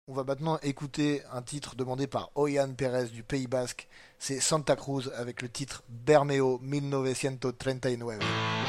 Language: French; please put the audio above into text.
On va maintenant écouter un titre demandé par Oyan Pérez du Pays Basque. C'est Santa Cruz avec le titre Bermeo 1939.